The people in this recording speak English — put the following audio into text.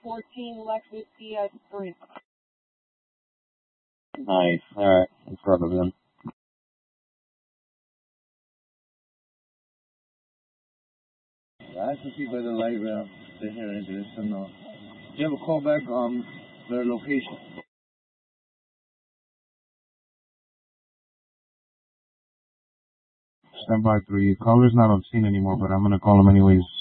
14 Lexus CS3. Nice. Alright, let's rub it in. I can see by the light rail. They're here into this. Do you have a call back on their location? Stand by 3. Caller's not on scene anymore, but I'm gonna call him anyways.